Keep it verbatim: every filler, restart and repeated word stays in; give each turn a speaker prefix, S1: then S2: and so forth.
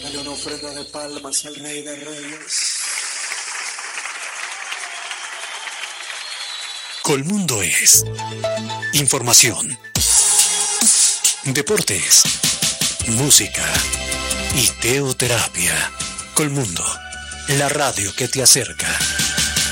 S1: Dale una ofrenda de palmas al Rey de Reyes.
S2: Colmundo es información, deportes, música y teoterapia. Colmundo, la radio que te acerca.